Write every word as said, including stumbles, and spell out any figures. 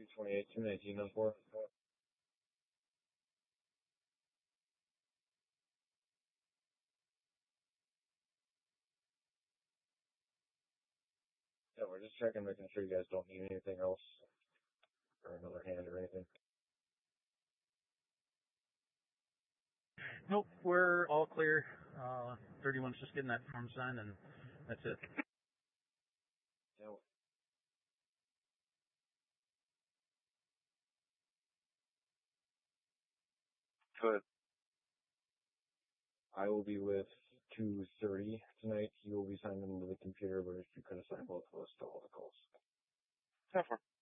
two twenty-eight, two nineteen on four. Yeah, we're just checking, making sure you guys don't need anything else or another hand or anything. Nope, we're all clear. Uh, thirty-one's just getting that form signed, and that's it. Yeah. Good. I will be with two thirty tonight. He will be signing into the computer, but if you could assign both of us to all the calls. ten four.